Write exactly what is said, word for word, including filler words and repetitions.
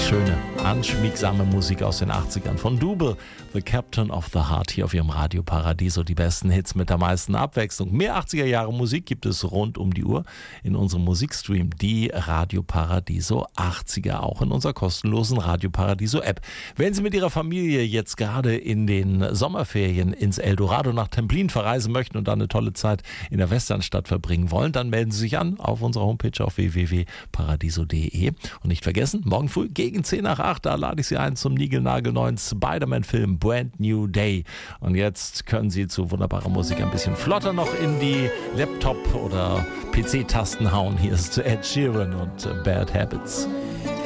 Schöne, anschmiegsame Musik aus den achtzigern von Double, The Captain of the Heart, hier auf ihrem Radio Paradiso. Die besten Hits mit der meisten Abwechslung. Mehr achtziger Jahre Musik gibt es rund um die Uhr in unserem Musikstream, die Radio Paradiso achtziger, auch in unserer kostenlosen Radio Paradiso App. Wenn Sie mit Ihrer Familie jetzt gerade in den Sommerferien ins Eldorado nach Templin verreisen möchten und dann eine tolle Zeit in der Westernstadt verbringen wollen, dann melden Sie sich an auf unserer Homepage auf w w w punkt paradiso punkt d e. Und nicht vergessen, morgen früh gegen zehn nach acht, da lade ich Sie ein zum niegelnagelneuen Spider-Man-Film Brand New Day. Und jetzt können Sie zu wunderbarer Musik ein bisschen flotter noch in die Laptop- oder P C-Tasten hauen. Hier ist Ed Sheeran und Bad Habits.